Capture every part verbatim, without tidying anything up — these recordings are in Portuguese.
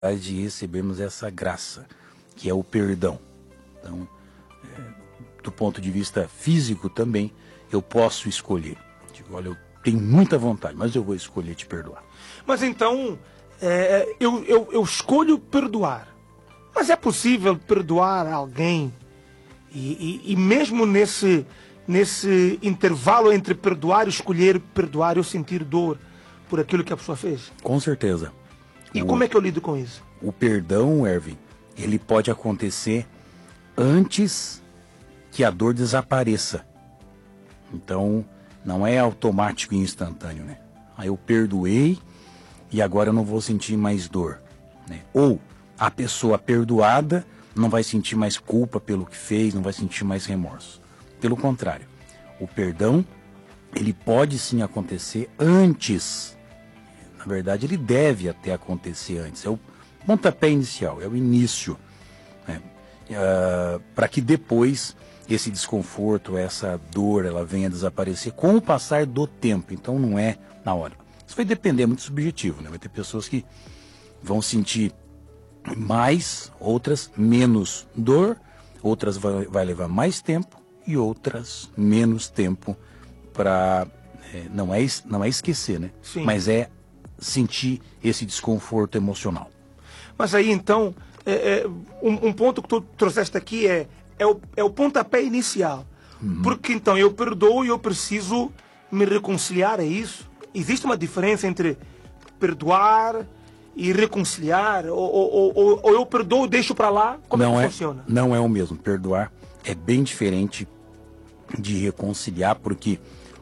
de recebermos essa graça, que é o perdão. Então, é, do ponto de vista físico também, eu posso escolher. Digo, olha, eu tenho muita vontade, mas eu vou escolher te perdoar. Mas então, é, eu, eu, eu escolho perdoar. Mas é possível perdoar alguém e, e, e mesmo nesse, nesse intervalo entre perdoar e escolher perdoar, eu sentir dor por aquilo que a pessoa fez? Com certeza. E o, como é que eu lido com isso? O perdão, Erwin, ele pode acontecer antes que a dor desapareça. Então, não é automático e instantâneo, né? Aí eu perdoei e agora eu não vou sentir mais dor, né? Ou a pessoa perdoada não vai sentir mais culpa pelo que fez, não vai sentir mais remorso. Pelo contrário, o perdão, ele pode sim acontecer antes. Na verdade, ele deve até acontecer antes. É o pontapé inicial, é o início, né? Uh, para que depois esse desconforto, essa dor, ela venha a desaparecer com o passar do tempo. Então não é na hora. Isso vai depender, é muito subjetivo, né? Vai ter pessoas que vão sentir mais, outras menos dor, outras vai, vai levar mais tempo e outras menos tempo para... É, não, é, não é esquecer, né? Sim. Mas é sentir esse desconforto emocional. Mas aí então, é, é, um, um ponto que tu trouxeste aqui é, é, o, é o pontapé inicial. Uhum. Porque então eu perdoo e eu preciso me reconciliar, é isso? Existe uma diferença entre perdoar e reconciliar? Ou, ou, ou, ou eu perdoo e deixo para lá? Como não é que é, funciona? Não é o mesmo. Perdoar é bem diferente de reconciliar, porque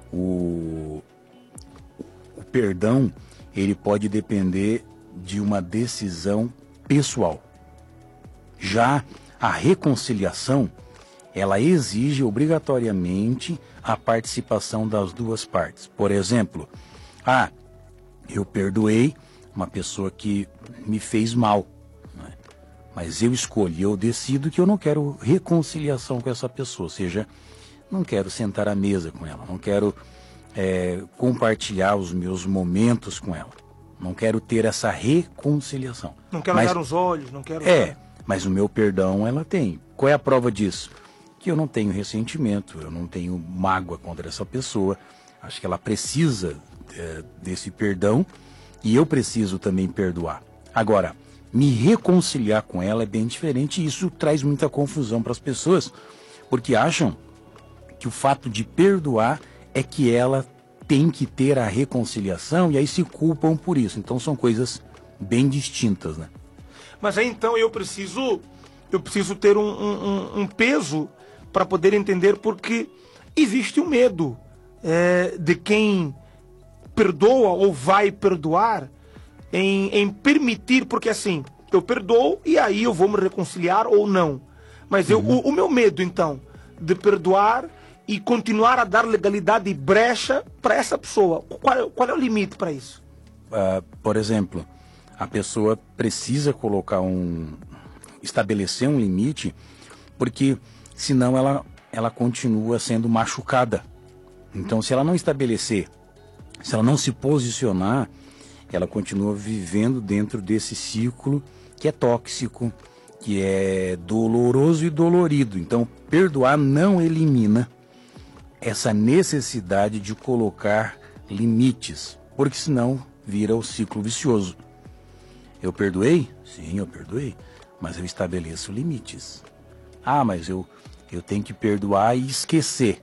o, o perdão, ele pode depender de uma decisão pessoal. Já a reconciliação, ela exige obrigatoriamente a participação das duas partes. Por exemplo, ah, eu perdoei uma pessoa que me fez mal, né? Mas eu escolhi, eu decido que eu não quero reconciliação com essa pessoa, ou seja, não quero sentar à mesa com ela, não quero é, compartilhar os meus momentos com ela. Não quero ter essa reconciliação. Não quero mas, olhar os olhos, não quero... É, mas o meu perdão ela tem. Qual é a prova disso? Que eu não tenho ressentimento, eu não tenho mágoa contra essa pessoa. Acho que ela precisa é, desse perdão e eu preciso também perdoar. Agora, me reconciliar com ela é bem diferente e isso traz muita confusão para as pessoas, porque acham que o fato de perdoar é que ela tem que ter a reconciliação e aí se culpam por isso. Então são coisas bem distintas, né? Mas aí então eu preciso eu preciso ter um, um, um peso para poder entender, porque existe o medo é, de quem perdoa ou vai perdoar em, em permitir, porque assim, eu perdoo e aí eu vou me reconciliar ou não. Mas eu, uhum. o, o meu medo então de perdoar e continuar a dar legalidade e brecha para essa pessoa. Qual, qual é o limite para isso? Uh, por exemplo, a pessoa precisa colocar um... estabelecer um limite, porque senão ela, ela continua sendo machucada. Então, se ela não estabelecer, se ela não se posicionar, ela continua vivendo dentro desse ciclo que é tóxico, que é doloroso e dolorido. Então, perdoar não elimina essa necessidade de colocar limites, porque senão vira o ciclo vicioso. Eu perdoei? Sim, eu perdoei, mas eu estabeleço limites. Ah, mas eu, eu tenho que perdoar e esquecer.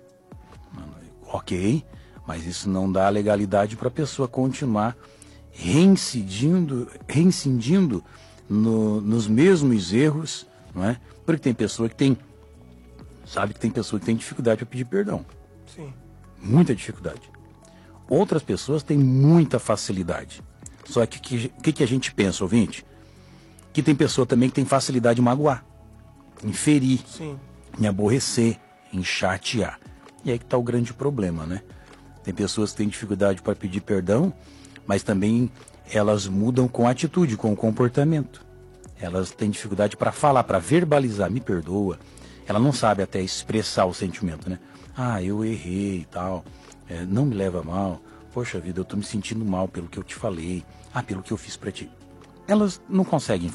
Ok, mas isso não dá legalidade para a pessoa continuar reincidindo, reincidindo no, nos mesmos erros, não é? Porque tem pessoa que tem, sabe que tem pessoa que tem dificuldade para pedir perdão. Sim. Muita dificuldade. Outras pessoas têm muita facilidade. Só que o que, que, que a gente pensa, ouvinte? Que tem pessoa também que tem facilidade em magoar, em ferir, Sim. em aborrecer, em chatear. E aí que está o grande problema, né? Tem pessoas que têm dificuldade para pedir perdão, mas também elas mudam com a atitude, com o comportamento. Elas têm dificuldade para falar, para verbalizar, me perdoa. Ela não sabe até expressar o sentimento, né? Ah, eu errei e tal, é, não me leva a mal. Poxa vida, eu estou me sentindo mal pelo que eu te falei. Ah, pelo que eu fiz para ti. elas não conseguem